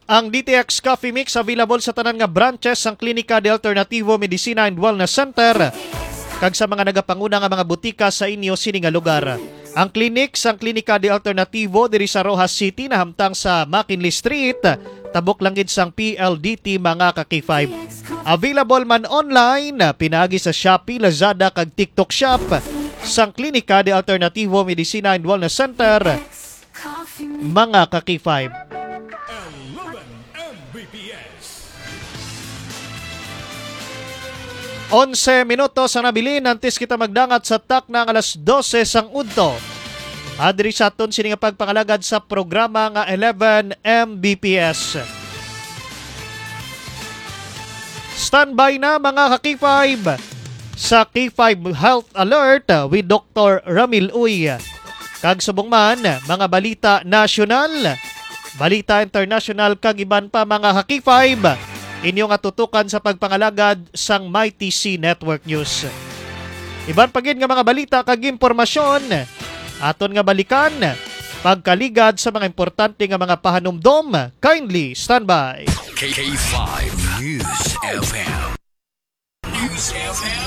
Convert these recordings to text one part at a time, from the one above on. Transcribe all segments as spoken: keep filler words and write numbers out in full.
Ang D T X Coffee Mix available sa tanan nga branches sang Klinika de Alternativo Medicina and Wellness Center kag sa mga nagapanguna nga mga butika sa inyo sini nga lugar. Ang clinic sang Klinika de Alternativo diri sa Rojas City nahamtang sa McKinley Street, tabok langid sang P L D T mga ka K five. Available man online pinaagi sa Shopee, Lazada kag TikTok Shop sang Klinika de Alternativo Medicina and Wellness Center mga ka K five. Onse minutos ang nabilin antes kita magdangat sa tak ng alas dose sang udto. Adri sa aton sini nga pagpangalagad sa programa nga eleven M B P S. Standby na mga ka K five sa K five Health Alert with Doctor Ramil Uy. Kag subong man mga balita nasyonal, balita international kag iban pa mga ka K five. Inyong atutukan sa pagpangalagad sang Mighty C Network News. Iban pagin nga mga balita kag impormasyon, aton nga balikan pagkaligad sa mga importante nga mga pahanumdom. Kindly standby. K five News F M. News F M.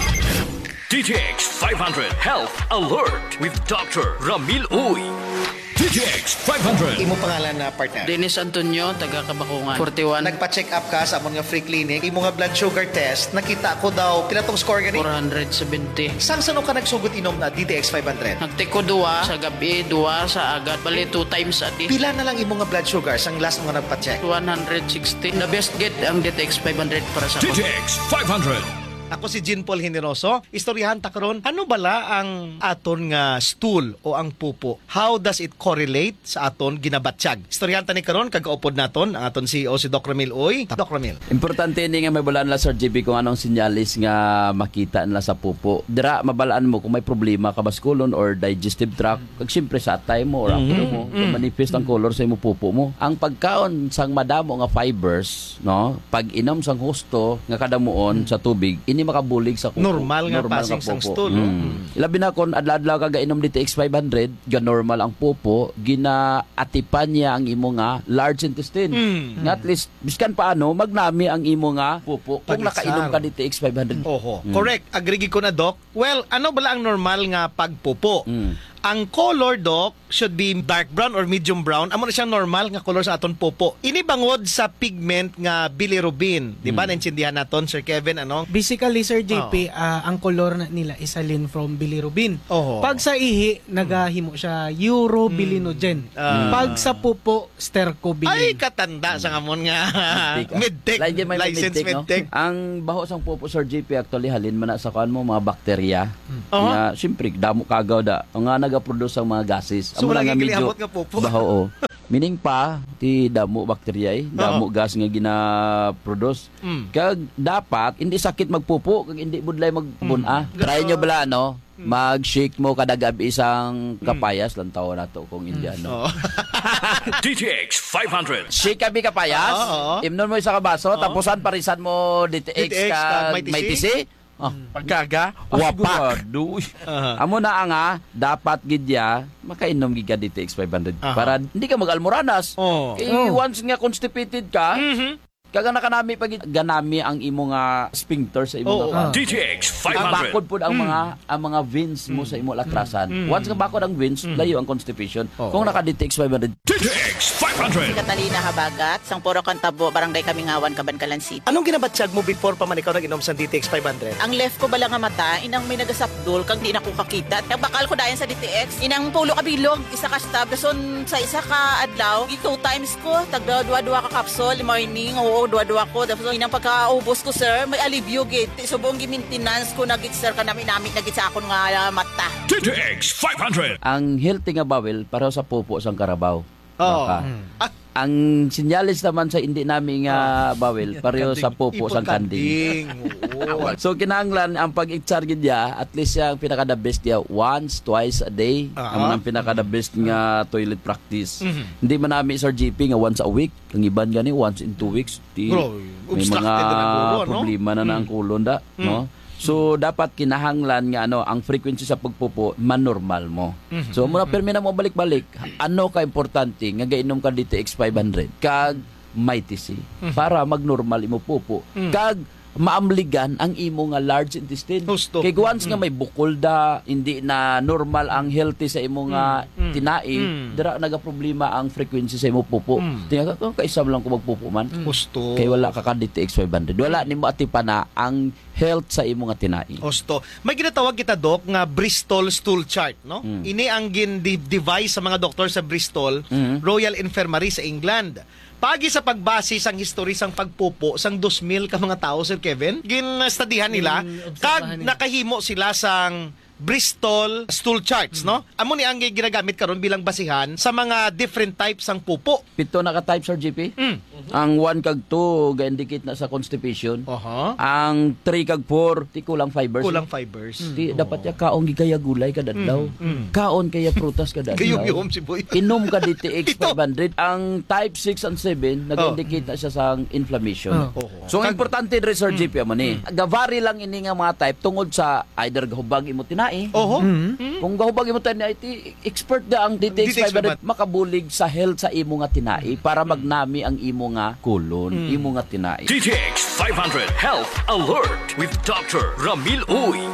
D T X five hundred Health Alert with Doctor Ramil Uy. D T X five hundred. Imo pangalan na partner? Dennis Antonio, taga Kabakungan. forty-one. Nagpa-check up ka sa amon nga free clinic. Imo nga blood sugar test, nakita ko daw pila tong score gani? four seventy. Sang sano ka nagsugot inom na D T X five hundred? Nagtiko duwa sa gabi, duwa sa agad. Bali two times a day. Pila na lang imo nga blood sugar sang last mo nga nagpa-check? one sixty. The best get ang D T X five hundred para sa D T ako. X five hundred. Ako si Jean Paul Generoso. Istoryahan ta karon, ano bala ang aton nga stool o ang pupo? How does it correlate sa aton ginabatsyag? Istoryahan ta ni karon kag kaupod naton ang aton C E O si Doc Ramil Uy. Doc Ramil. Importante ni nga mabalaan la Sir G B kung anong sinyalis nga makita nila sa pupo. Dira mabalaan mo kung may problema ka baskulon or digestive tract. Kag syempre sa atay mo or mm-hmm. mo, mm-hmm. manifest ang color sa imo pupo mo. Ang pagkaon sang madamo nga fibers, no? Pag inom sang husto nga kadamuon mm-hmm. sa tubig, ini makabulig sa kuko. Normal nga normal passing sang stool. Mm. Ilabi na kung adlaw-adlaw ka gainom D T X five hundred, ga normal ang pupo, ginaatipan niya ang imo nga large intestine. Mm. Nga at least, biskan paano, magnami ang imo nga pupo kung Pag-itsar. nakainom ka D T X five hundred. Oho. Mm. Correct. Agree ko na, Doc. Well, ano bala ang normal nga pagpupo? Mm. Ang color, Doc, should be dark brown or medium brown. Amo na siyang normal nga color sa aton pupo. Ini bangod sa pigment nga bilirubin. Di ba? Mm. Naintindihan naton, Sir Kevin, ano? Basically, Sir J P, oh. uh, ang kolor na nila is alin from bilirubin. Oho. Pag sa ihi, nagahimo siya urobilinogen. Mm. Uh, Pag sa pupo, stercobilin. Ay, katanda sa ngamon nga. Medtech. License medtech, medtech. No? Ang baho sang pupo, Sir G P, actually, halin man na sa kuan mo, mga bakterya. Mm. Uh-huh. Nga, siyempre, damo kagaw da. Ang nga nag-produce ang mga gases. So, wala nga gilihabot nga pupo. Baho, oh. Meaning pa, ti damo bakterya eh. Damo uh-huh. gas nga gina-produce. Mm. Kag dapat, hindi sakit magpupo. Kag hindi budlay magbuna. Mm. Try nyo bala, no? Mag-shake mo kada gabi isang kapayas. Mm. Lantaw na to kung hindi ano. Oh. D T X five hundred. Shake kami kapayas. Oh, oh. Imnon mo isa kabaso. Oh. Tapusan parisan mo D T X, D T X ka may T C. Oh, pagkaga, wapak. Uh-huh. Amo na nga, dapat gidya, makainom gid ka D T X five hundred uh-huh. para hindi ka mag-almoranas. Oh. Eh, oh. Once nga constipated ka, mm-hmm. kaga nakanami pag ganami ang imo nga sphincter sa imo oh. nga. D T X five hundred. Bakod pud ang mga mm. ang mga veins mo mm. sa imo lakrasan. Mm. Once nga bakod ang veins, mm. layo ang constipation. Oh. Kung naka D T X five hundred. D T X five hundred. Si Catalina Habagat, sang Puro Cantabo, Barangay Kamingawan, Cabancalan City. Anong ginabatsyag mo before pa man ikaw nag-inom sa D T X five hundred? Ang left ko bala nga mata, inang may nagasapdol, kag di na ko kakita. Nagbakal ko dayan sa D T X, inang pulo ka bilog, isa ka stab, dason sa isa ka adlaw, two times ko, tagda dua-dua ka capsule, morning, oo, dua-dua ko, so, inang pagkaubos ko, sir, may alivyo git. So, buong gi-maintenance ko nagit, sir, ka namin-namit nagit sa akong nga uh, mata. D T X five hundred. Ang healthy nga bawel, pareho sa pupo sang karabaw. Oh. Mm. At ang sinyalis naman sa hindi namin nga bawel, pareho sa pupo sang kanding. Oh. So, kinahanglan, ang pag-itsar gidya, at least yung pinaka-the best niya, once, twice a day. Uh-huh. Ang ang pinaka-the best nga toilet practice. Mm-hmm. Hindi man namin, Sir G P, nga once a week. Ang iban gani, once in two weeks. Di, Bro, may mga na problema no? na ng kulon da. Mm. No? So, dapat kinahanglan nga ano, ang frequency sa pagpupo, manormal mo. Mm-hmm. So, muna permi na mo balik-balik, ano ka importante nga gainom ka D T X five hundred? Kag, may T C para magnormal imo pupo. Kag maamligan ang imo nga large intestine. Husto. Kay once nga may bukol da, hindi na normal ang healthy sa imo nga tinai, dira naga problema ang frequency sa imo pupo. Tinga ka kaisam lang ko magpupo man. Husto. Kay wala ka ka D T X five hundred. Wala nimo atipa na ang health sa imo nga tinai. Osto. May ginatawag kita, Doc, nga Bristol stool chart, no? Ini ang gin-device sa mga doktor sa Bristol Royal Infirmary sa England. Pagi sa pagbase sang history sang pagpupo sang two thousand ka mga tao, Sir Kevin, gin-studyhan nila, kag nakahimo sila sang Bristol stool charts, no? Amo ni ang ginagamit karon bilang basihan sa mga different types sang pupo. Pito na ka type, Sir G P. Mm. Ang one kag two ga-indicate na sa constipation. Aha. Ang three kag four ti kulang fibers. Kulang fibers. Ti dapat ya kaon gi kaya gulay kada adlaw. Kaon kaya prutas kada adlaw. Gayom-yom si Boy. Inom ka D T X Ito. five hundred. Ang type six and seven nag-indicate na siya sa inflammation. Oh. So ang importante rin, Sir G P, mo ni. Gavari lang ini nga mga type tungod sa either gahubag imo tinai. Oho. Kung gahubag imo tinai, ti expert da ang D T X five hundred makabulig sa health sa imo nga tinai para magnami ang imo nga colon, imo nga tinai. D T X five hundred Health Alert with Doctor Ramil Uy.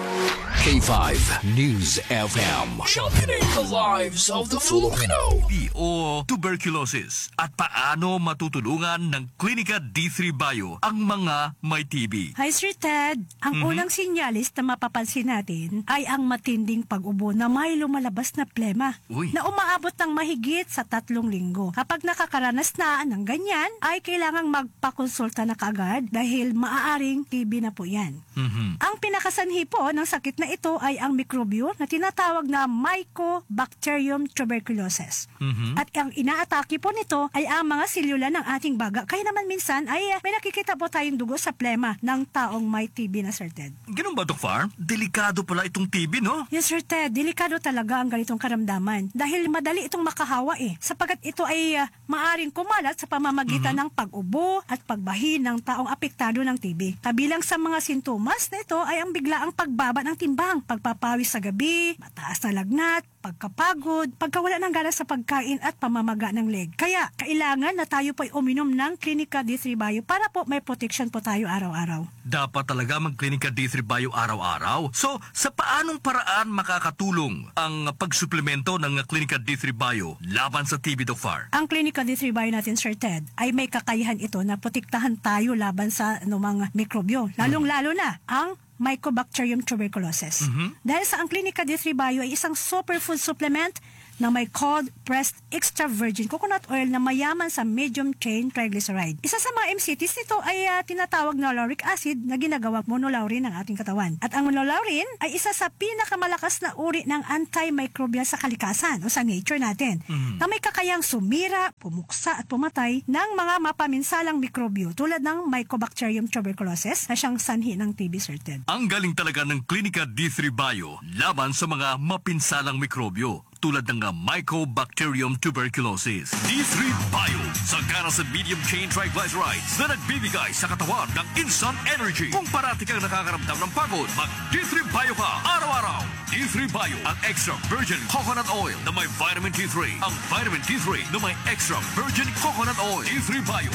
K five News F M. Championing the lives of the Filipino. T B o tuberculosis at paano matutulungan ng Klinika D three Bio ang mga may T B. Hi Sir Ted, ang unang sinyalis na mapapansin natin ay ang matinding pag-ubo na may lumalabas na plema Uy. na umaabot ng mahigit sa tatlong linggo. Kapag nakakaranas na ng ganyan, ay kailangang magpakonsulta na kaagad dahil maaaring T B na po yan. Mhm. Ang pinakasanhi po ng sakit na ito ay ang mikrobyo na tinatawag na Mycobacterium tuberculosis. Mhm. At ang inaatake po nito ay ang mga selula ng ating baga. Kaya naman minsan ay uh, may nakikita po tayong dugo sa plema ng taong may T B na Sir Ted. Ganun ba, Doc Far? Delikado pala itong T B, no? Yes Sir Ted, delikado talaga ang ganitong karamdaman dahil madali itong makahawa eh sapagkat ito ay uh, maaring kumalat sa pamamagitan ng pag-ubo at pagbahi ng taong apektado ng T B. Kabilang sa mga sintomas na ito ay ang biglaang pagbaba ng timbang, pagpapawis sa gabi, mataas na lagnat, pagkapagod, pagkawala ng gana sa pagkain at pamamaga ng leg. Kaya kailangan na tayo po ay uminom ng Klinika D three Bio para po may protection po tayo araw-araw. Dapat talaga mag-Klinika D three Bio araw-araw. So, sa paanong paraan makakatulong ang pagsuplemento ng Klinika D three Bio laban sa T B, Doc Far? Ang Klinika D three Bio natin, Sir Ted, ay may kakayahan ito na protektahan tayo laban sa anumang mikrobyo. Lalong-lalo na ang Mycobacterium tuberculosis. Dahil sa ang Klinika D three Bio ay isang superfood supplement na may cold pressed extra virgin coconut oil na mayaman sa medium chain triglyceride. Isa sa mga M C Ts nito ay uh, tinatawag na lauric acid na ginagawa monolaurin ng ating katawan. At ang monolaurin ay isa sa pinakamalakas na uri ng antimicrobial sa kalikasan o sa nature natin na may kakayang sumira, pumuksa at pumatay ng mga mapaminsalang mikrobyo tulad ng Mycobacterium tuberculosis na siyang sanhi ng T B, Sir Ted. Ang galing talaga ng Klinika D three Bio laban sa mga mapinsalang mikrobyo tulad ng Mycobacterium tuberculosis. D three Bio, sagana sa medium chain triglycerides na nagbibigay sa katawan ng instant energy. Kung parati kang nakakaramdam ng pagod, mag-D three Bio ka araw-araw. D three Bio, ang extra virgin coconut oil na may vitamin T three. Ang vitamin T three na may extra virgin coconut oil. D three Bio.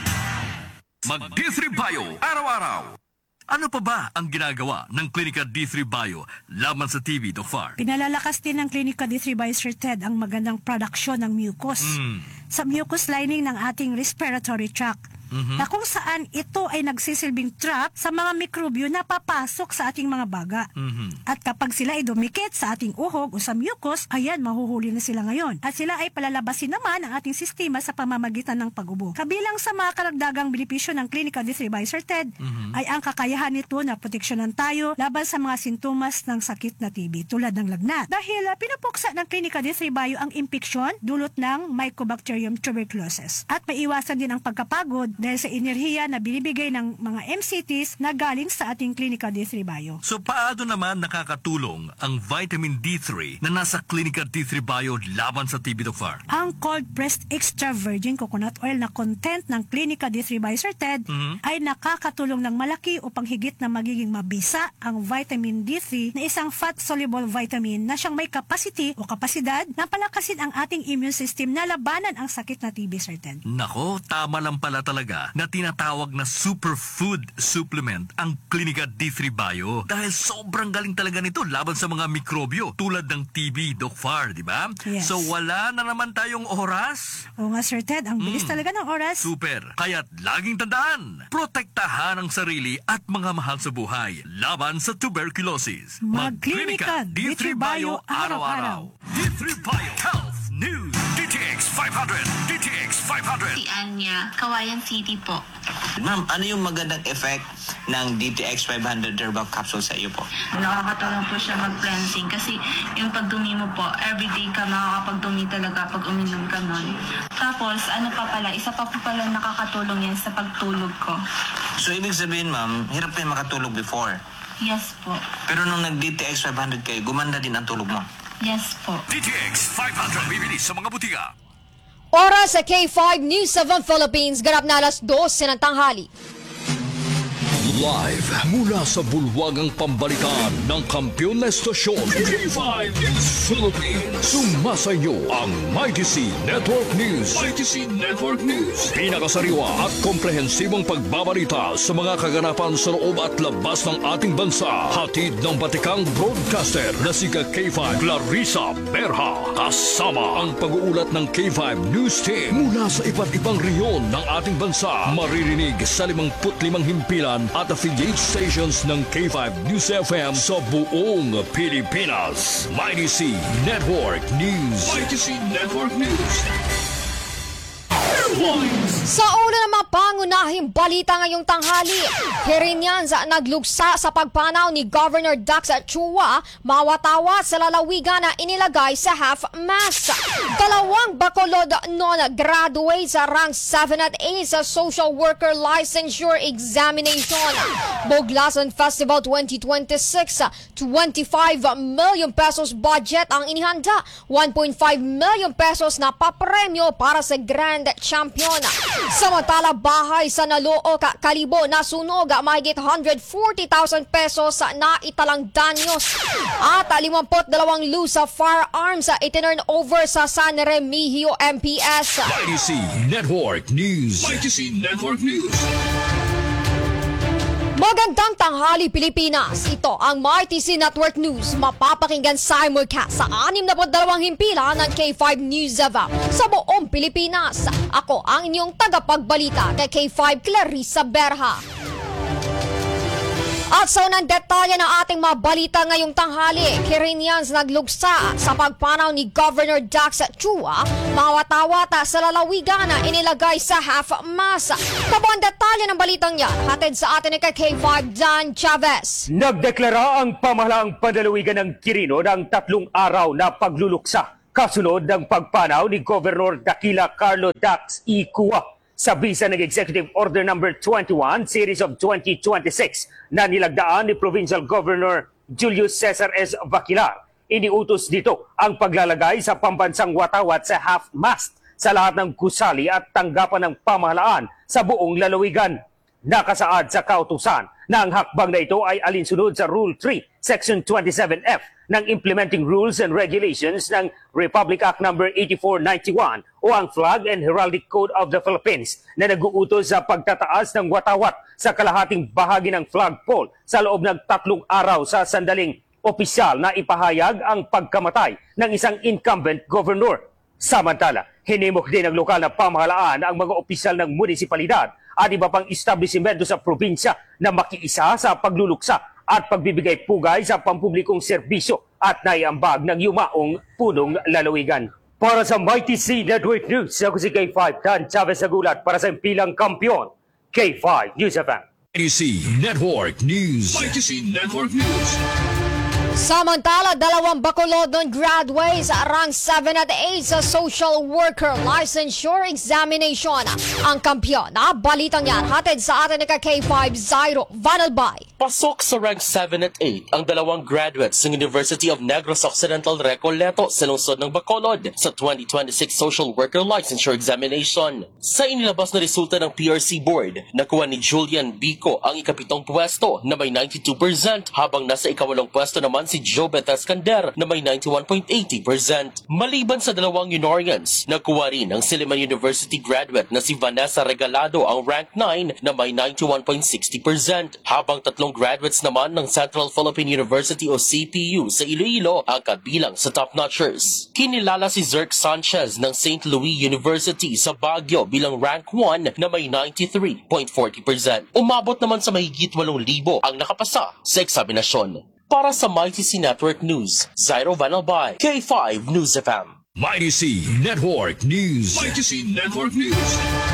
Mag-D three Bio araw-araw. Ano pa ba ang ginagawa ng Klinika D three Bio laban sa T B, Doc Far? Pinalalakas din ng Klinika D three Bio, Sir Ted, ang magandang produksyon ng mucus sa mucus lining ng ating respiratory tract. Na kung saan ito ay nagsisilbing trap sa mga mikrobyo na papasok sa ating mga baga. At kapag sila ay dumikit sa ating uhog o sa mucus, ayan, mahuhuli na sila ngayon. At sila ay palalabasin naman ang ating sistema sa pamamagitan ng pag-ubo. Kabilang sa mga karagdagang benepisyo ng Klinika D three Bio, Sir Ted, ay ang kakayahan nito na proteksyonan tayo laban sa mga sintomas ng sakit na T B tulad ng lagnat. Dahil uh, pinapuksa ng Klinika D three Bio ang impeksyon dulot ng Mycobacterium tuberculosis. At maiwasan din ang pagkapagod dahil sa enerhiya na binibigay ng mga M C Ts na galing sa ating Clinica D three Bio. So paano naman nakakatulong ang vitamin D three na nasa Clinica D three Bio laban sa T B, Doctor? Ang cold pressed extra virgin coconut oil na content ng Clinica D three Bio, Sir Ted, Mhm. ay nakakatulong ng malaki upang higit na magiging mabisa ang vitamin D three na isang fat-soluble vitamin na siyang may capacity o kapasidad na palakasin ang ating immune system na labanan ang sakit na T B, Sir Ted. Nako, tama lang pala talaga na tinatawag na superfood supplement ang Clinica D three Bio dahil sobrang galing talaga nito laban sa mga mikrobyo tulad ng T B, Doc Far, di ba? Yes. So wala na naman tayong oras. Oo nga, Sir Ted, ang bilis Mm. talaga ng oras. Super. Kaya't laging tandaan, protektahan ang sarili at mga mahal sa buhay laban sa tuberculosis. Mag-Clinica D three Bio araw-araw. D three Bio Health News. D T X five hundred. D T X five hundred. Si Anya, Kawayan City po. Ma'am, ano yung magandang effect ng D T X five hundred herbal capsule sa iyo po? Nakakatulong po siya mag-cleansing kasi yung pagdumi mo po, everyday ka makakapagdumi talaga pag uminom ka nun. Tapos, ano pa pala, isa pa po pala nakakatulong yan sa pagtulog ko. So, ibig sabihin, ma'am, hirap kayo makatulog before. Yes po. Pero nung nag-D T X five hundred kayo, gumanda din ang tulog mo. Yes po. D T X five hundred. Bibili sa mga butika. Oras sa K five News seven Philippines, ganap na alas dos ng tanghali. Live mula sa bulwagang pambalitaan ng kampiyon na estasyon K five News Philippines. Sumasayo ang Mighty C Network News. Mighty C Network News. Pinakasariwa at komprehensibong pagbabalita sa mga kaganapan sa loob at labas ng ating bansa. Hatid ng batikang broadcaster na si K five Clarissa Berha. Kasama ang pag-uulat ng K five News Team mula sa iba't ibang reyon ng ating bansa. Maririnig sa limangput limang himpilan at affiliate stations ng K five News F M sa buong Pilipinas. Mighty C Network News. Mighty C Network News. Sa una ng mga pangunahing balita ngayong tanghali, Quirinians naglugsa sa pagpanaw ni Governor Dax Chua, mawatawa sa lalawigan na inilagay sa half-mast. Dalawang bacolod non-graduate sa rank seven at eight sa Social Worker Licensure Examination. Boglasan Festival twenty twenty-six, twenty-five million pesos budget ang inihanda, one point five million pesos na papremyo para sa Grand Champion. Samantala, bahay sa Naloo, Kalibo na sunog, mahigit one hundred forty thousand pesos na italang danyos. At fifty-two loose sa firearms itinurn over sa San Remigio M P S. Mighty C Network News. Mighty C Network News. Magandang tanghali, Pilipinas. Ito ang Mighty C Network News. Mapapakinggan simulcast sa sixty na dalawang himpilan ng K five News F M sa buong Pilipinas. Ako ang inyong tagapagbalita kay K five Clarissa Berha. At sa unang detalye ng ating mga balita ngayong tanghali, Quirinians naglugsa sa pagpanaw ni Governor Dax Chua, mawatawata sa lalawigan na inilagay sa half-mast. Kabuang detalye ng balitang yan, hatid sa atin ni K five Dan Chavez. Nagdeklara ang pamahalaang pandalawigan ng Quirino ng tatlong araw na pagluluksa kasunod ng pagpanaw ni Governor Daquila Carlo Dax E. Chua sa bisa ng Executive Order number twenty-one Series of twenty twenty-six na nilagdaan ni Provincial Governor Julius Cesar S. Baquilar. Iniutos dito ang paglalagay sa pambansang watawat sa half-mast sa lahat ng gusali at tanggapan ng pamahalaan sa buong lalawigan. Nakasaad sa kautusan na ang hakbang na ito ay alinsunod sa Rule three, Section twenty-seven F ng Implementing Rules and Regulations ng Republic Act number eighty-four ninety-one o ang Flag and Heraldic Code of the Philippines na nag-uutos sa pagtataas ng watawat sa kalahating bahagi ng flagpole sa loob ng tatlong araw sa sandaling opisyal na ipahayag ang pagkamatay ng isang incumbent governor. Samantala, hinimok din ng lokal na pamahalaan ang mga opisyal ng munisipalidad at iba pang establishmento sa probinsya na makiisa sa pagluluksa at pagbibigay pugay sa pampublikong serbisyo at naiambag ng yumaong punong lalawigan. Para sa Mighty C Network News, ako si K five Dan Chavez Agulat para sa Pilang Kampiyon, K five News F M. Mighty C Network News. Mighty C Network News. Samantala, dalawang Bacolodon graduates rank seven at eight sa Social Worker Licensure Examination ang kampiyon na balitang yan hatid sa atin ni K five Zairo Vanalbay. Pasok sa rank seven at eight ang dalawang graduates ng University of Negros Occidental Recoleto sa lungsod ng Bacolod sa twenty twenty-six Social Worker Licensure Examination. Sa inilabas na resulta ng P R C Board, nakuha ni Julian Bico ang ikapitong pwesto na may ninety-two percent habang nasa ikawalong pwesto naman si Jobet Escander na may ninety-one point eight zero percent. Maliban sa dalawang Unorians, nakuha rin ang Silliman University graduate na si Vanessa Regalado ang rank nine na may ninety-one point six zero percent, habang tatlong graduates naman ng Central Philippine University o C P U sa Iloilo ang kabilang sa top-notchers. Kinilala si Zerk Sanchez ng Saint Louis University sa Baguio bilang rank one na may ninety-three point four zero percent. Umabot naman sa mahigit walong libo ang nakapasa sa eksaminasyon. Para sa Mighty C Network News, Zairo Vanalbay, K five News F M. Mighty C Network News. Mighty C Network News.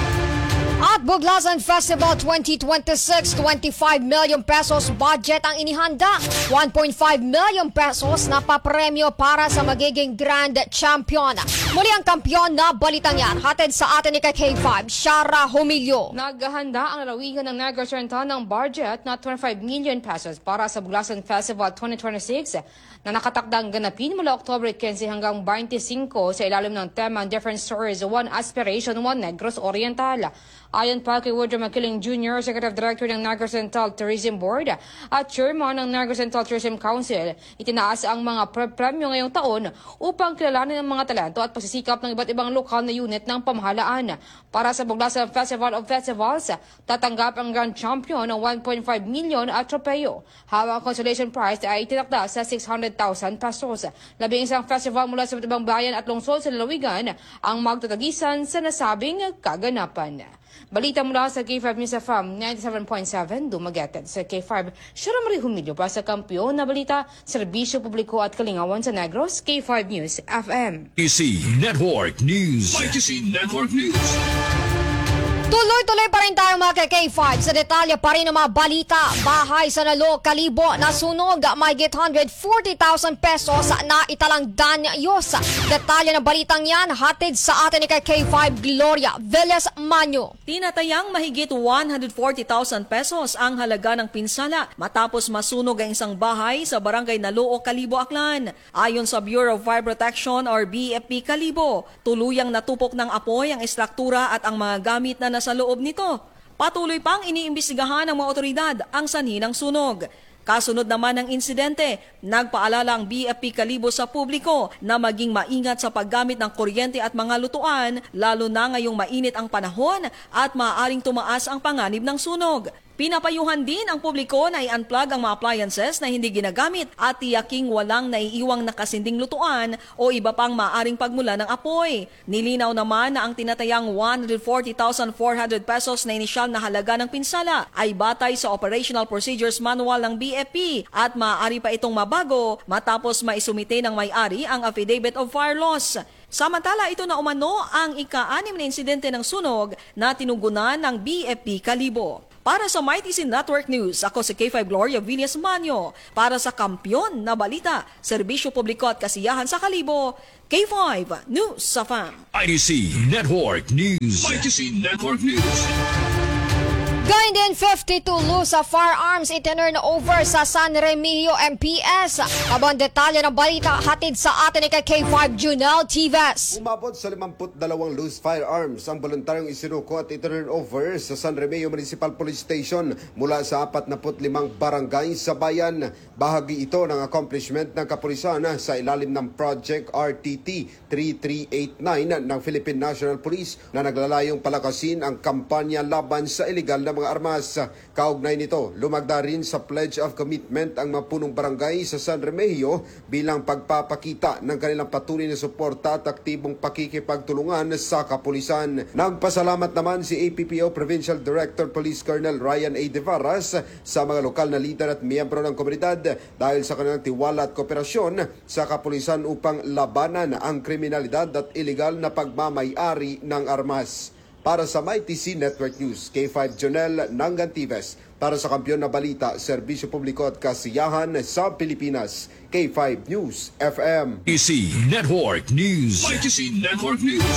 At Buglasan Festival twenty twenty-six, twenty-five million pesos budget ang inihanda. one point five million pesos na papremyo para sa magiging Grand Champion. Muli ang kampiyon na balitang yan. Hatid sa atin ni K five, Shara Humilio. Naghahanda ang lalawigan ng Negros Oriental ng budget na twenty-five million pesos para sa Buglasan Festival twenty twenty-six na nakatakdang ganapin mula October fifteen hanggang twenty-five sa ilalim ng tema Different Stories, One Aspiration, One Negros Oriental. Ayon pa kay Woodrow Makiling Junior, Executive Director ng Negros Oriental Tourism Board at Chairman ng Negros Oriental Tourism Council, itinaas ang mga pre- premyo ngayong taon upang kilalanin ang mga talento at pagsisikap ng iba't ibang lokal na unit ng pamahalaan. Para sa Buglasan Festival of Festivals, tatanggap ang Grand Champion ng one point five million at tropeo, habang ang consolation prize ay itinakda sa six hundred thousand pesos. Labing isang festival mula sa iba't ibang bayan at lungsod sa lalawigan ang magtatagisan sa nasabing kaganapan. Balita mula sa K five News F M ninety-seven point seven, Dumaguete. Sa K five, Shara Marie Humilio para sa kampiyon na balita, serbisyo publiko at kalingawan sa Negros, K five News F M. Mighty C Network News. Mighty C Network News. Tuloy-tuloy pa rin tayo mga K five sa detalye pa rin ng mga balita. Bahay sa Nalo, Kalibo, nasunog, may one hundred forty thousand pesos na italang danyos. Detalye ng balitang yan, hatid sa atin ni K five Gloria Velez Manyo. Tinatayang mahigit one hundred forty thousand pesos ang halaga ng pinsala matapos masunog ang isang bahay sa barangay Nalo, Kalibo, Aklan. Ayon sa Bureau of Fire Protection or B F P Kalibo, tuluyang natupok ng apoy ang estruktura at ang mga gamit na nasa loob nito. Patuloy pang iniimbestigahan ng mga otoridad ang sanhi ng sunog. Kasunod naman ng insidente, nagpaalala ang B F P Kalibo sa publiko na maging maingat sa paggamit ng kuryente at mga lutuan, lalo na ngayong mainit ang panahon at maaaring tumaas ang panganib ng sunog. Pinapayuhan din ang publiko na i-unplug ang mga appliances na hindi ginagamit at tiyaking walang naiiwang nakasinding lutuan o iba pang maaring pagmula ng apoy. Nilinaw naman na ang tinatayang one hundred forty thousand four hundred pesos na inisyal na halaga ng pinsala ay batay sa Operational Procedures Manual ng B F P at maaari pa itong mabago matapos maisumite ng may-ari ang Affidavit of Fire Loss. Samantala, ito na umano ang ika-anim na insidente ng sunog na tinugunan ng B F P Kalibo. Para sa Mighty C Network News, ako si K five Gloria Villas Manyo. Para sa kampiyon na balita, serbisyo publiko at kasiyahan sa Kalibo, K five News F M. Mighty C Network News. Mighty C Network News. Gayun din, fifty-two Lusa Firearms itinurn over sa San Remigio M P S. Habang detalye ng balita, hatid sa atin ni K five Junel Tives. Umabot sa fifty-two loose firearms ang voluntaryong isinuko at itinurn over sa San Remigio Municipal Police Station mula sa forty-five barangay sa bayan. Bahagi ito ng accomplishment ng kapulisan sa ilalim ng Project R T T thirty-three eighty-nine ng Philippine National Police na naglalayong palakasin ang kampanya laban sa illegal na mga armas. Kaugnay nito, lumagda rin sa Pledge of Commitment ang mga punong barangay sa San Remigio bilang pagpapakita ng kanilang patuloy na suporta at aktibong pakikipagtulungan sa kapulisan. Nagpasalamat naman si A P P O Provincial Director Police Colonel Ryan A. Devaras sa mga lokal na lider at miyembro ng komunidad dahil sa kanilang tiwala at kooperasyon sa kapulisan upang labanan ang kriminalidad at illegal na pagmamay-ari ng armas. Para sa My T C Network News, K five Jonel Nangantives. Para sa Kampiyon na Balita, Serbisyo Publiko at Kasiyahan sa Pilipinas, K five News F M. T C Network News. My T C Network News.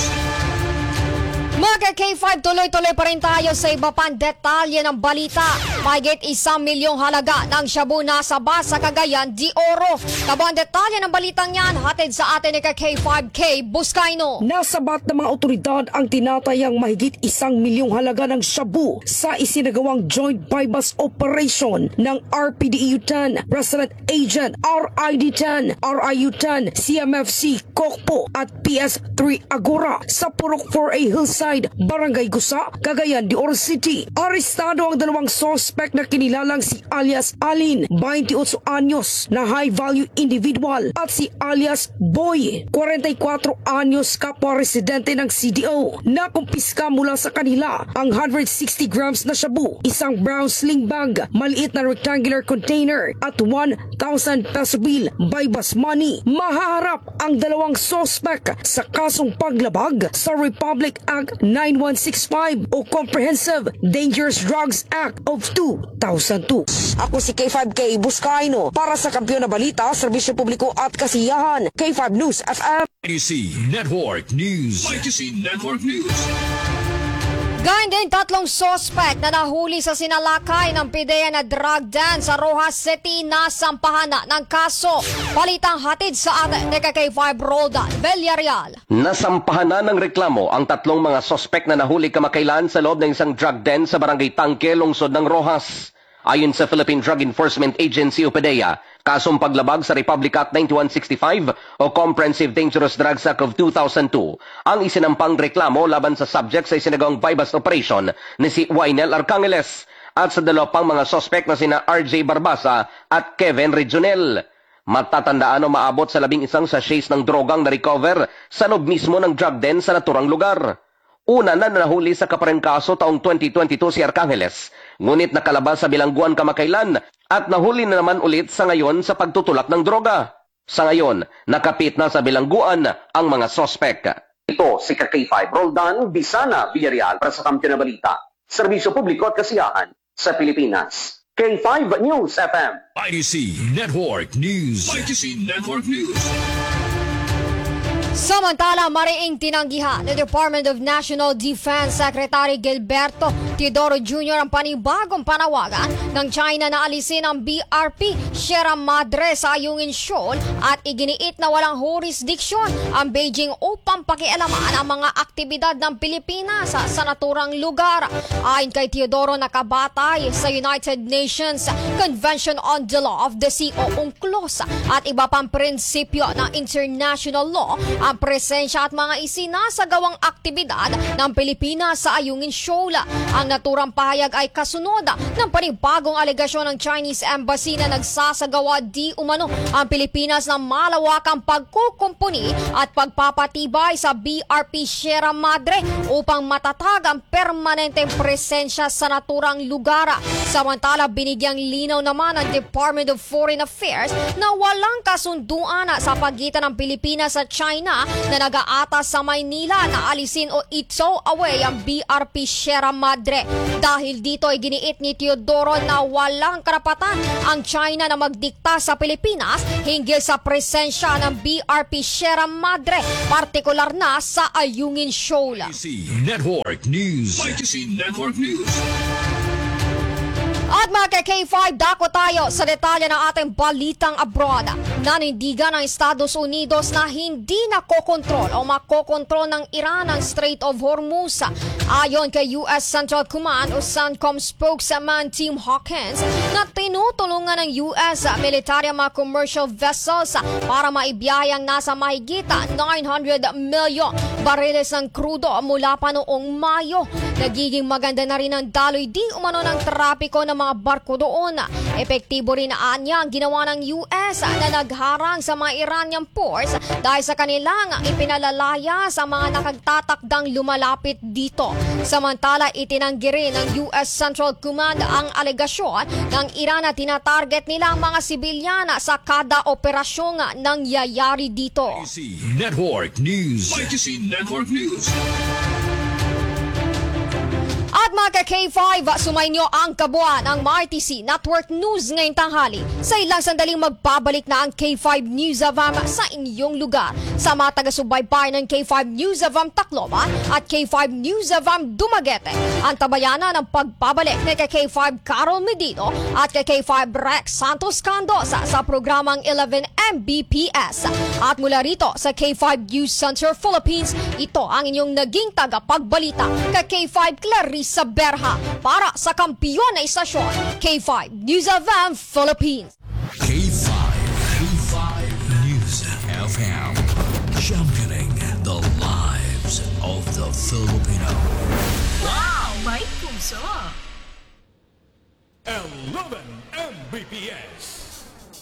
Mga K five, tuloy-tuloy pa rin tayo sa iba pang detalye ng balita. Mahigit isang milyong halaga ng shabu na saba sa Cagayan de Oro. Tabang detalye ng balitang yan, hatid sa atin ni K five K Buscaino. Nasabat ng mga otoridad ang tinatayang mahigit isang milyong halaga ng shabu sa isinagawang joint bypass operation ng R P D E U ten, Resident Agent R I D ten, R I U ten, C M F C Kokpo at P S three Agora sa Purok four A Hillside, Barangay Gusa, Cagayan de Oro City. Arestado ang dalawang suspect na kinilalang si alias Alin, twenty-eight anyos na high-value individual at si alias Boy, forty-four anyos kapwa residente ng C D O. Nakumpiska mula sa kanila ang one hundred sixty grams na shabu, isang brown sling bag, maliit na rectangular container at one thousand peso bill bypass money. Mahaharap ang dalawang suspect sa kasong paglabag sa Republic Act ninety-one sixty-five o Comprehensive Dangerous Drugs Act of two thousand two. Ako si K five K Buscaino para sa Kampiyon na Balita, Serbisyo Publiko at Kasiyahan, K five News F M. My T C Network News. My T C Network News. Gayun din, tatlong suspect na nahuli sa sinalakay ng PIDEA na drug den sa Rojas City na sampahan na ng kaso. Balitang hatid sa atin ni K five Roldan Villarreal. Nasampahan na ng reklamo ang tatlong mga suspect na nahuli kamakailan sa loob ng isang drug den sa Barangay Tangke, lungsod ng Rojas. Ayon sa Philippine Drug Enforcement Agency o PIDEA, kasong paglabag sa Republic Act ninety-one sixty-five o Comprehensive Dangerous Drugs Act of two thousand two ang isinampang reklamo laban sa subject sa isinagawang bypass operation ni si Wainel Arcangeles at sa dalawa pang mga suspect na sina R J Barbasa at Kevin Regionel. Matatandaan o maabot sa labing isang sachets ng drogang na-recover sa loob mismo ng drug den sa naturang lugar. Una na nahuli sa kapareng kaso taong twenty twenty-two si Arcangeles, ngunit nakalabas sa bilangguan kamakailan at nahuli na naman ulit sa ngayon sa pagtutulak ng droga. Sa ngayon, nakapit na sa bilangguan ang mga sospek. Ito si K five Roldan Bisana Villarreal para sa Kampiyon na Balita, Serbisyo Publiko at Kasiyahan sa Pilipinas. K five News F M. My T C Network News. My T C Network News. Samantala, mariing tinanggihan ni Department of National Defense Secretary Gilberto Teodoro Junior ang panibagong panawagan ng China na alisin ang B R P Sierra Madre sa Ayungin Shoal at iginiit na walang jurisdiksyon ang Beijing upang pakialaman ang mga aktibidad ng Pilipinas sa, sa naturang lugar. Ayon kay Teodoro, nakabatay sa United Nations Convention on the Law of the Sea o UNCLOS at iba pang prinsipyo ng international law ang presensya at mga isinasagawang aktibidad ng Pilipinas sa Ayungin Shoal. Ang naturang pahayag ay kasunod ng panibagong alegasyon ng Chinese Embassy na nagsasagawa di umano ang Pilipinas ng malawakang pagkukumpuni at pagpapatibay sa B R P Sierra Madre upang matatag ang permanenteng presensya sa naturang lugar. Samantala, binigyang linaw naman ng Department of Foreign Affairs na walang kasunduan sa pagitan ng Pilipinas at China na nag-aatas sa Maynila na alisin o itow away ang B R P Sierra Madre. Dahil dito ay giniit ni Teodoro na walang karapatan ang China na magdikta sa Pilipinas hinggil sa presensya ng B R P Sierra Madre, partikular na sa Ayungin Shoal. My T C Network News. My T C Network News. At mga K five, dako tayo sa detalye ng ating balitang abroad. Nanindigan ng Estados Unidos na hindi nakokontrol o makokontrol ng Iran ang Strait of Hormuz. Ayon kay U S Central Command o CENTCOM spokesman Tim Hawkins na tinutulungan ng U S military mga commercial vessels para maibiyahe ang nasa mahigit nine hundred million bariles ng krudo mula pa noong Mayo. Nagiging maganda na rin ang daloy di umano ng trapiko ng mga barko doon. Epektibo rin na anya ang ginawa ng U S na nagharang sa mga Iranian ports dahil sa kanilang ipinalalaya sa mga nakagtatakdang lumalapit dito. Samantala, itinanggi rin ng U S Central Command ang alegasyon ng Iran na tinatarget nila ang mga sibilyan sa kada operasyong nangyayari dito. My T C Network News. My T C Network News. mga ka-K five, sumainyo ang kabuuan ng M R T C Network News ngayong tanghali. Sa ilang sandaling magbabalik na ang K five News of A M sa inyong lugar. Sa mga taga-subaybay ng K five News of A M Tacloban at K five News of A M Dumaguete, ang tabayana ng pagbabalik ni K five Carol Medino at K five Rex Santos Candosa sa programang eleven M B P S. At mula rito sa K five News Center Philippines, ito ang inyong naging tagapagbalita kay K five Clarissa Berha para sa kampiyon na istasyon, K five News of A M Philippines. K five, K five News F M, championing the lives of the Filipino. Wow, may puso! eleven M B P S.